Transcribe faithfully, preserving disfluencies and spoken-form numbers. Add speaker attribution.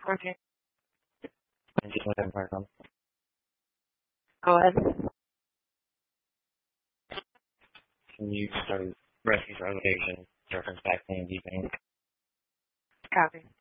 Speaker 1: Okay.
Speaker 2: nineteen November. Um,
Speaker 1: Go ahead.
Speaker 2: Can you start reference our location, reference back to Andy Bank?
Speaker 1: Copy.